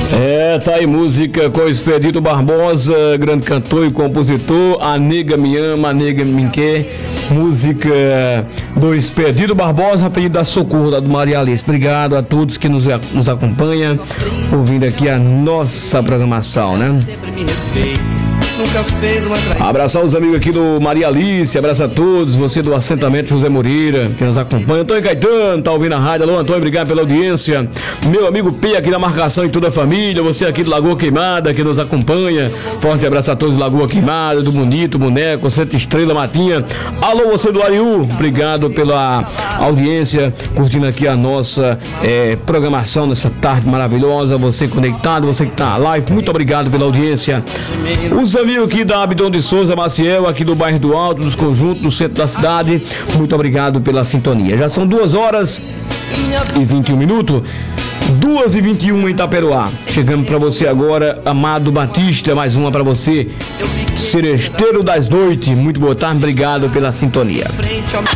Tá aí música com o Expedito Barbosa, grande cantor e compositor. A Nega Me Ama, a Nega Me Quer. Música do Expedito Barbosa, a pedido da Socorro, da do Maria Alice. Obrigado a todos que nos acompanham, ouvindo aqui a nossa programação, né? Sempre me respeito. Nunca fez uma traição. Abraçar os amigos aqui do Maria Alice, abraço a todos, você do assentamento José Moreira, que nos acompanha. Antônio Caetano, tá ouvindo a rádio. Alô, Antônio, obrigado pela audiência. Meu amigo P aqui na marcação e toda a família, você aqui do Lagoa Queimada, que nos acompanha. Forte abraço a todos do Lagoa Queimada, do Bonito, Boneco, Santa Estrela, Matinha. Alô, você do Ariú, obrigado pela audiência, curtindo aqui a nossa programação nessa tarde maravilhosa. Você conectado, você que tá na live, muito obrigado pela audiência. Os amigos aqui da Abdon de Souza, Maciel, aqui do bairro do Alto, dos conjuntos, do centro da cidade, muito obrigado pela sintonia. Já são 2h21. 2h21 em Itaperoá. Chegamos para você agora, Amado Batista, mais uma para você. Seresteiro das Noites, muito boa tarde, obrigado pela sintonia.